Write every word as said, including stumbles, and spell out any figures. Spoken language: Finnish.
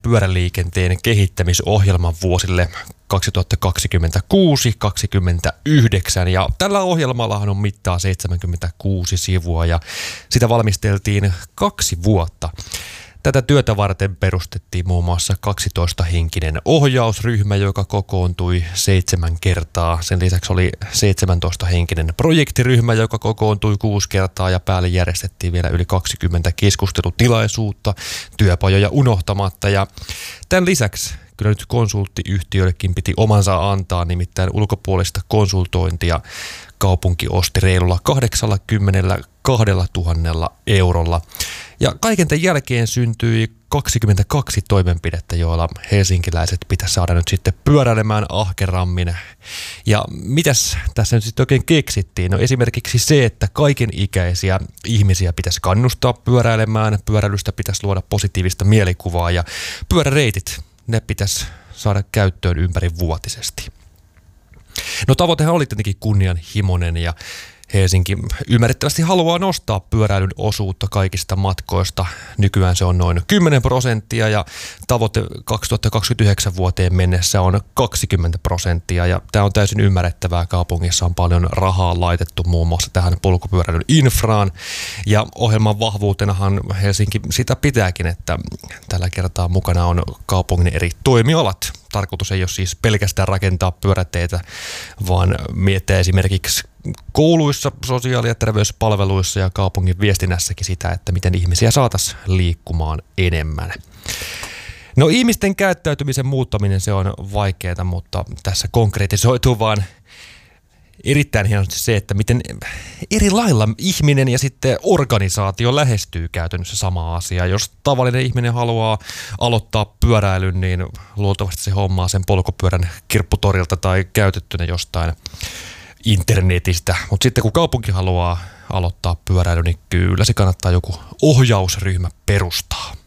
pyöräliikenteen kehittämisohjelman vuosille kaksituhattakaksikymmentäkuusi kaksikymmentäyhdeksän ja tällä ohjelmallahan on mittaa seitsemänkymmentäkuusi sivua ja sitä valmisteltiin kaksi vuotta. Tätä työtä varten perustettiin muun muassa kaksitoista-henkinen ohjausryhmä, joka kokoontui seitsemän kertaa. Sen lisäksi oli seitsemäntoista-henkinen projektiryhmä, joka kokoontui kuusi kertaa ja päälle järjestettiin vielä yli kaksikymmentä keskustelutilaisuutta, työpajoja unohtamatta. Ja tämän lisäksi kyllä nyt konsulttiyhtiöillekin piti omansa antaa, nimittäin ulkopuolista konsultointia kaupunki osti reilulla kahdeksankymmentäkaksituhatta eurolla. Ja kaiken tämän jälkeen syntyi kaksikymmentäkaksi toimenpidettä, joilla helsinkiläiset pitäisi saada nyt sitten pyöräilemään ahkerammin. Ja mitäs tässä nyt sitten oikein keksittiin? No esimerkiksi se, että kaiken ikäisiä ihmisiä pitäisi kannustaa pyöräilemään, pyöräilystä pitäisi luoda positiivista mielikuvaa ja pyöräreitit, ne pitäisi saada käyttöön ympärivuotisesti. No tavoitehan oli tietenkin kunnianhimoinen ja Helsinki ymmärrettävästi haluaa nostaa pyöräilyn osuutta kaikista matkoista. Nykyään se on noin kymmenen prosenttia ja tavoite kaksituhattakaksikymmentäyhdeksän vuoteen mennessä on kaksikymmentä prosenttia. Ja tämä on täysin ymmärrettävää. Kaupungissa on paljon rahaa laitettu muun muassa tähän polkupyöräilyn infraan. Ja ohjelman vahvuutenahan Helsinki sitä pitääkin, että tällä kertaa mukana on kaupungin eri toimialat. Tarkoitus ei ole siis pelkästään rakentaa pyöräteitä, vaan miettiä esimerkiksi kouluissa, sosiaali- ja terveyspalveluissa ja kaupungin viestinnässäkin sitä, että miten ihmisiä saataisiin liikkumaan enemmän. No ihmisten käyttäytymisen muuttaminen se on vaikeaa, mutta tässä konkretisoituu vaan erittäin hienosti se, että miten eri lailla ihminen ja sitten organisaatio lähestyy käytännössä samaa asiaa. Jos tavallinen ihminen haluaa aloittaa pyöräilyn, niin luultavasti se hommaa sen polkupyörän kirpputorilta tai käytettynä jostain internetistä. Mutta sitten kun kaupunki haluaa aloittaa pyöräilyn, niin kyllä se kannattaa joku ohjausryhmä perustaa.